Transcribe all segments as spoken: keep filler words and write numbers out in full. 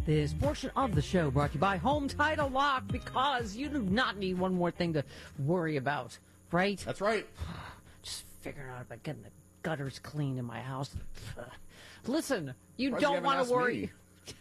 This portion of the show brought to you by Home Title Lock, because you do not need one more thing to worry about, right? That's right. Just figuring out about getting the gutters clean in my house. Listen, you Why don't you want to worry.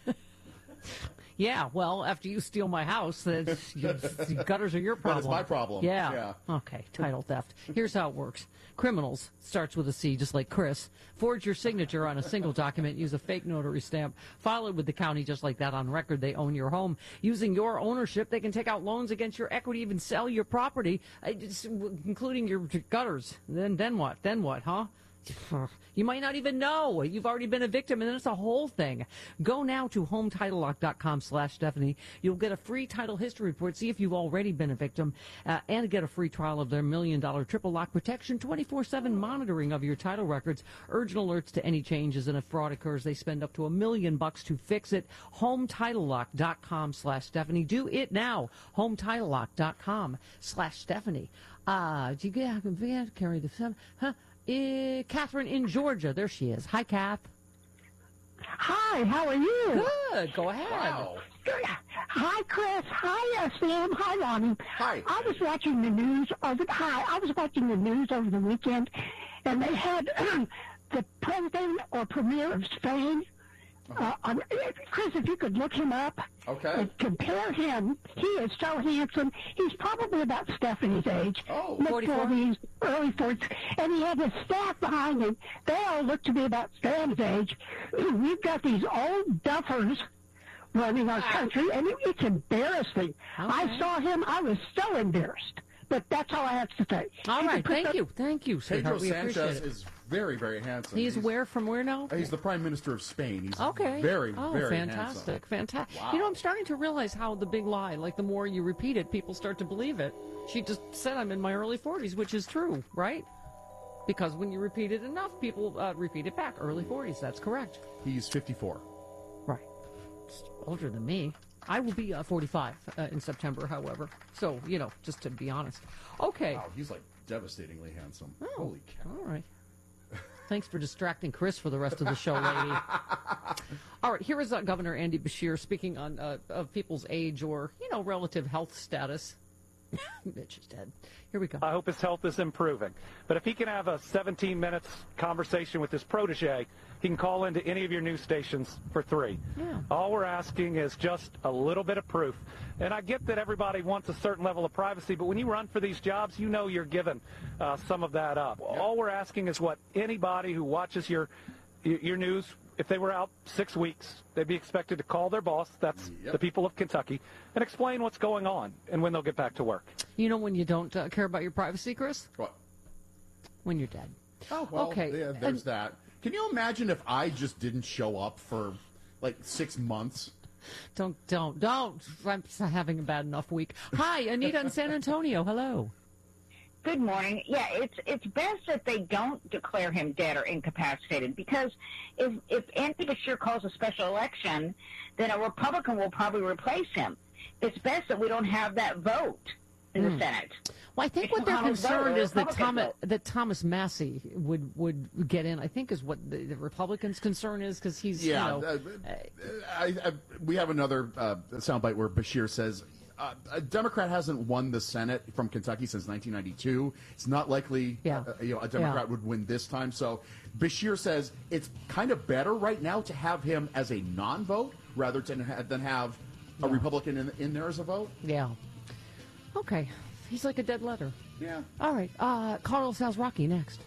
Yeah, well, after you steal my house, the gutters are your problem. That is my problem. Yeah. yeah. Okay, title theft. Here's how it works. Criminals, starts with a C, just like Chris, forge your signature on a single document, use a fake notary stamp, file it with the county just like that on record. They own your home. Using your ownership, they can take out loans against your equity, even sell your property, including your gutters. Then, then what? Then what, huh? You might not even know. You've already been a victim, and then it's a whole thing. Go now to HometitleLock.com slash Stephanie. You'll get a free title history report. See if you've already been a victim, uh, and get a free trial of their million-dollar triple lock protection, twenty-four seven monitoring of your title records, urgent alerts to any changes, and if fraud occurs, they spend up to a million bucks to fix it. HometitleLock.com slash Stephanie. Do it now. HometitleLock.com slash Stephanie. Uh, do you get, carry the seven, huh? Uh, Catherine in Georgia. There she is. Hi, Kath. Hi, how are you? Good. Go ahead. Wow. Hi, Chris. Hi, uh, Sam. Hi, Lonnie. Hi. I was watching the news over. Hi, I was watching the news over the weekend, and they had the president or premier of Spain. Uh, on, Chris, if you could look him up Okay. and compare him, he is so handsome. He's probably about Stephanie's age. Oh, mid forty-four? forties, early forties. And he had his staff behind him. They all look to be about Sam's age. We've got these old duffers running our country, and it, it's embarrassing. I saw him. I was so embarrassed. But that's all I have to say. All You right. can put Thank the- you. Thank you, Pedro sweetheart. We appreciate Sanchez it. is very, very handsome. He's where from where now? He's the Prime Minister of Spain. He's Okay. very, oh, very fantastic, handsome. fantastic. Wow. You know, I'm starting to realize how the big lie, like the more you repeat it, people start to believe it. She just said I'm in my early forties, which is true, right? Because when you repeat it enough, people uh, repeat it back. Early forties, that's correct. He's fifty-four. Right. Just older than me. I will be uh, forty-five uh, in September, however. So, you know, just to be honest. Okay. Wow, he's like devastatingly handsome. Oh, Holy cow. All right. Thanks for distracting Chris for the rest of the show, lady. All right, here is uh, Governor Andy Beshear speaking on uh, of people's age or, you know, relative health status. Mitch is dead. Here we go. I hope his health is improving. But if he can have a seventeen minutes conversation with his protege, he can call into any of your news stations for free. Yeah. All we're asking is just a little bit of proof. And I get that everybody wants a certain level of privacy, but when you run for these jobs, you know you're giving uh, some of that up. Yep. All we're asking is what anybody who watches your your news, if they were out six weeks, they'd be expected to call their boss, that's Yep. the people of Kentucky, and explain what's going on and when they'll get back to work. You know when you don't uh, care about your privacy, Chris? What? When you're dead. Oh, well, Okay, yeah, there's and- that. Can you imagine if I just didn't show up for like six months? Don't, don't, don't. I'm having a bad enough week. Hi, Anita in San Antonio. Hello. Good morning. Yeah, it's it's best that they don't declare him dead or incapacitated, because if if Andy Beshear calls a special election, then a Republican will probably replace him. It's best that we don't have that vote in Mm. the Senate. Well, I think It's what they're McConnell's vote, concerned or is that Republican Thomas vote. that Thomas Massey would would get in. I think is what the, the Republicans' concern is, because he's Yeah, you know, uh, I, I, we have another uh, soundbite where Beshear says uh, a Democrat hasn't won the Senate from Kentucky since nineteen ninety-two. It's not likely Yeah. uh, you know, a Democrat Yeah. would win this time. So Beshear says it's kind of better right now to have him as a non-vote rather than, ha- than have a Yeah. Republican in, in there as a vote. yeah. Okay, he's like a dead letter. Yeah. All right, uh, Carl Sounds Rocky next.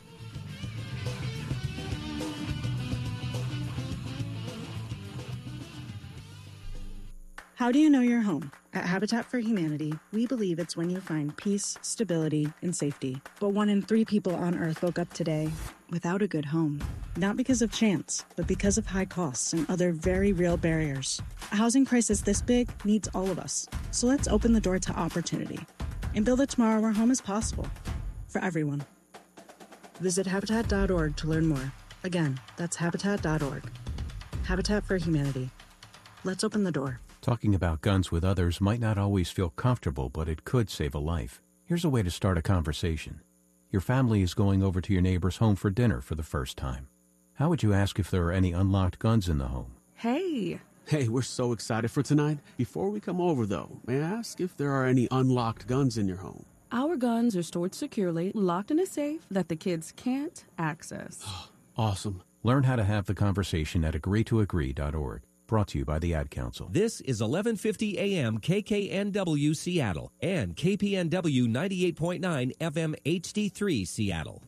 How do you know your home? At Habitat for Humanity, we believe it's when you find peace, stability, and safety. But one in three people on Earth woke up today without a good home. Not because of chance, but because of high costs and other very real barriers. A housing crisis this big needs all of us. So let's open the door to opportunity and build a tomorrow where home is possible for everyone. Visit Habitat dot org to learn more. Again, that's Habitat dot org. Habitat for Humanity. Let's open the door. Talking about guns with others might not always feel comfortable, but it could save a life. Here's a way to start a conversation. Your family is going over to your neighbor's home for dinner for the first time. How would you ask if there are any unlocked guns in the home? Hey, Hey, we're so excited for tonight. Before we come over, though, may I ask if there are any unlocked guns in your home? Our guns are stored securely, locked in a safe that the kids can't access. Awesome. Learn how to have the conversation at agree to agree dot org. Brought to you by the Ad Council. This is eleven fifty A M K K N W Seattle and K P N W ninety-eight point nine F M H D three Seattle.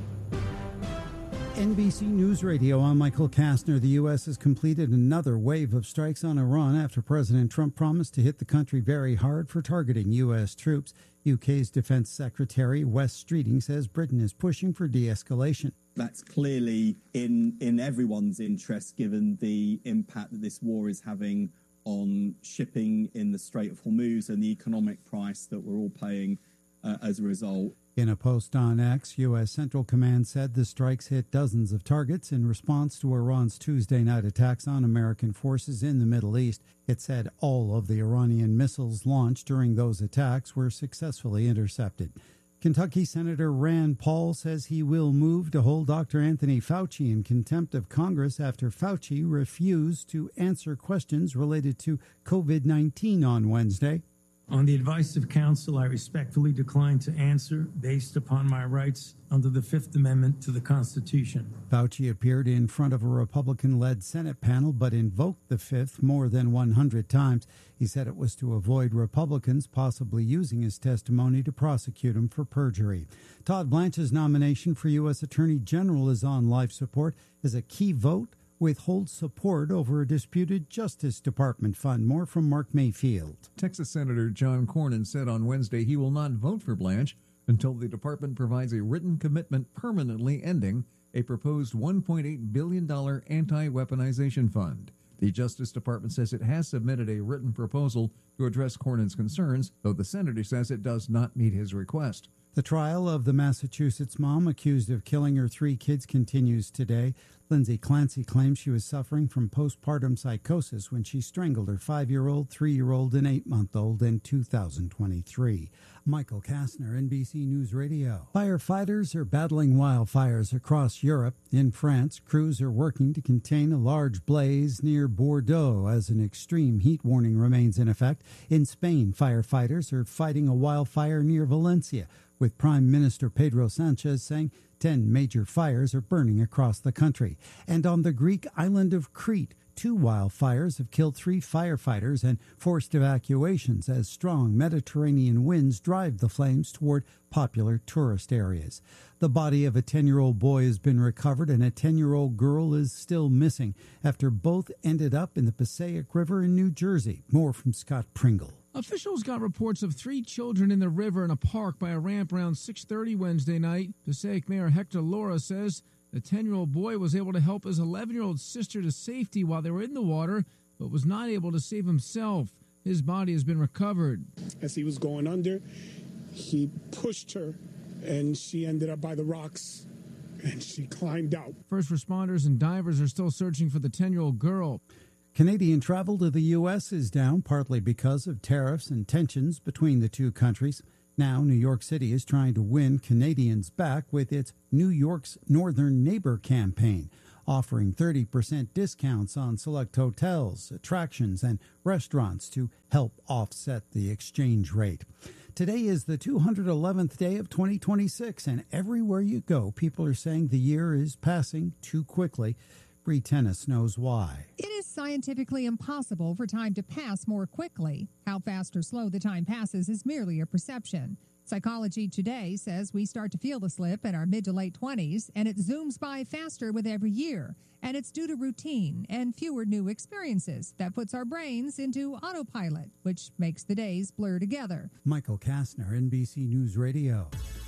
N B C News Radio, I'm Michael Kastner. The U S has completed another wave of strikes on Iran after President Trump promised to hit the country very hard for targeting U S troops. U K's Defense Secretary Wes Streeting says Britain is pushing for de-escalation. That's clearly in, in everyone's interest, given the impact that this war is having on shipping in the Strait of Hormuz and the economic price that we're all paying uh, as a result. In a post on X, U S. Central Command said the strikes hit dozens of targets in response to Iran's Tuesday night attacks on American forces in the Middle East. It said all of the Iranian missiles launched during those attacks were successfully intercepted. Kentucky Senator Rand Paul says he will move to hold Doctor Anthony Fauci in contempt of Congress after Fauci refused to answer questions related to COVID nineteen on Wednesday. On the advice of counsel, I respectfully decline to answer based upon my rights under the Fifth Amendment to the Constitution. Fauci appeared in front of a Republican-led Senate panel but invoked the Fifth more than one hundred times. He said it was to avoid Republicans possibly using his testimony to prosecute him for perjury. Todd Blanche's nomination for U S. Attorney General is on life support as a key vote withholds support over a disputed Justice Department fund. More from Mark Mayfield. Texas Senator John Cornyn said on Wednesday he will not vote for Blanche until the department provides a written commitment permanently ending a proposed one point eight billion dollars anti-weaponization fund. The Justice Department says it has submitted a written proposal to address Cornyn's concerns, though the senator says it does not meet his request. The trial of the Massachusetts mom accused of killing her three kids continues today. Lindsay Clancy claims she was suffering from postpartum psychosis when she strangled her five-year-old, three-year-old, and eight-month-old in two thousand twenty-three. Michael Kastner, N B C News Radio. Firefighters are battling wildfires across Europe. In France, crews are working to contain a large blaze near Bordeaux as an extreme heat warning remains in effect. In Spain, firefighters are fighting a wildfire near Valencia, with Prime Minister Pedro Sanchez saying ten major fires are burning across the country. And on the Greek island of Crete, two wildfires have killed three firefighters and forced evacuations as strong Mediterranean winds drive the flames toward popular tourist areas. The body of a ten-year-old boy has been recovered and a ten-year-old girl is still missing after both ended up in the Passaic River in New Jersey. More from Scott Pringle. Officials got reports of three children in the river in a park by a ramp around six thirty Wednesday night. Passaic Mayor Hector Laura says the ten-year-old boy was able to help his eleven-year-old sister to safety while they were in the water, but was not able to save himself. His body has been recovered. As he was going under, he pushed her, and she ended up by the rocks, and she climbed out. First responders and divers are still searching for the ten-year-old girl. Canadian travel to the U S is down, partly because of tariffs and tensions between the two countries. Now, New York City is trying to win Canadians back with its New York's Northern Neighbor campaign, offering thirty percent discounts on select hotels, attractions, and restaurants to help offset the exchange rate. Today is the two hundred eleventh day of twenty twenty-six, and everywhere you go, people are saying the year is passing too quickly. Bree Tennis knows why. It is scientifically impossible for time to pass more quickly. How fast or slow the time passes is merely a perception. Psychology Today says we start to feel the slip in our mid to late twenties, and it zooms by faster with every year. And it's due to routine and fewer new experiences that puts our brains into autopilot, which makes the days blur together. Michael Kastner, N B C News Radio.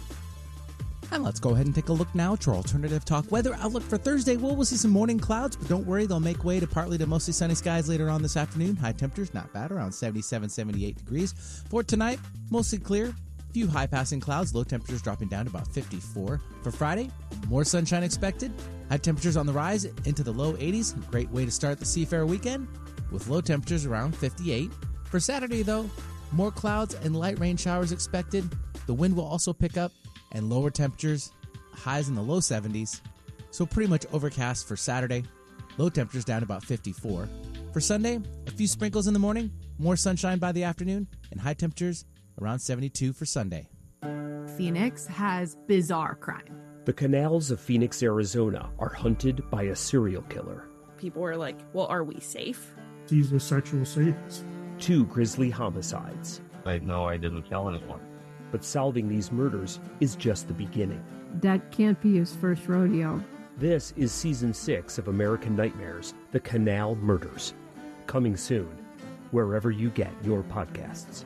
And let's go ahead and take a look now to our Alternative Talk weather outlook for Thursday. Well, we'll see some morning clouds, but don't worry, they'll make way to partly to mostly sunny skies later on this afternoon. High temperatures, not bad, around seventy-seven, seventy-eight degrees. For tonight, mostly clear. Few high-passing clouds, low temperatures dropping down to about fifty-four. For Friday, more sunshine expected. High temperatures on the rise into the low eighties. Great way to start the Seafair weekend with low temperatures around fifty-eight. For Saturday, though, more clouds and light rain showers expected. The wind will also pick up and lower temperatures, highs in the low seventies. So pretty much overcast for Saturday. Low temperatures down to about fifty-four. For Sunday, a few sprinkles in the morning, more sunshine by the afternoon, and high temperatures around seventy-two for Sunday. Phoenix has bizarre crime. The canals of Phoenix, Arizona are hunted by a serial killer. People were like, well, are we safe? These are sexual sadists. Two grisly homicides. I know I didn't kill anyone. But solving these murders is just the beginning. That can't be his first rodeo. This is season six of American Nightmares, The Canal Murders. Coming soon, wherever you get your podcasts.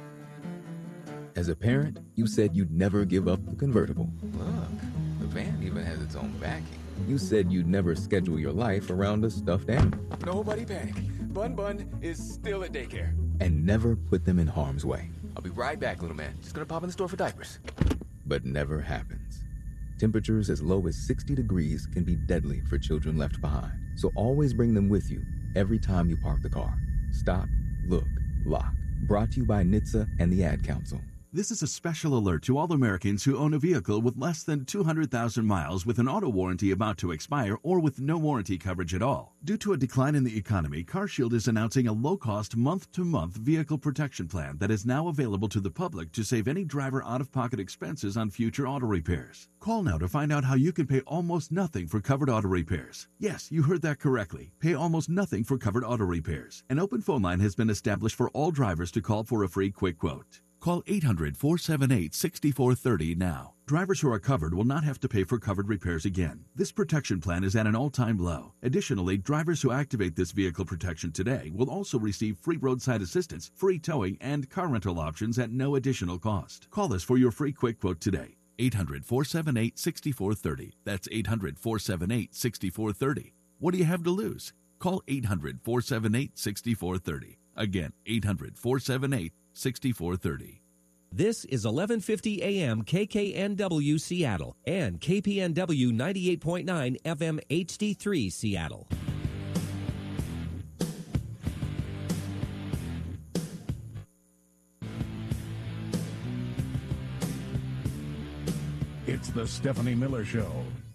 As a parent, you said you'd never give up the convertible. Look, the van even has its own backing. You said you'd never schedule your life around a stuffed animal. Nobody panic. Bun Bun is still at daycare. And never put them in harm's way. I'll be right back, little man. Just gonna pop in the store for diapers. But never happens. Temperatures as low as sixty degrees can be deadly for children left behind. So always bring them with you every time you park the car. Stop, look, lock. Brought to you by N H T S A and the Ad Council. This is a special alert to all Americans who own a vehicle with less than two hundred thousand miles with an auto warranty about to expire or with no warranty coverage at all. Due to a decline in the economy, CarShield is announcing a low-cost month-to-month vehicle protection plan that is now available to the public to save any driver out-of-pocket expenses on future auto repairs. Call now to find out how you can pay almost nothing for covered auto repairs. Yes, you heard that correctly. Pay almost nothing for covered auto repairs. An open phone line has been established for all drivers to call for a free quick quote. Call eight hundred, four seven eight, six four three zero now. Drivers who are covered will not have to pay for covered repairs again. This protection plan is at an all-time low. Additionally, drivers who activate this vehicle protection today will also receive free roadside assistance, free towing, and car rental options at no additional cost. Call us for your free quick quote today. eight hundred, four seven eight, six four three zero. That's eight hundred, four seven eight, six four three zero. What do you have to lose? Call eight hundred, four seven eight, six four three zero. Again, eight hundred, four seven eight, six four three zero. This is eleven fifty A M K K N W Seattle and K P N W ninety-eight point nine F M H D three Seattle. It's the Stephanie Miller Show.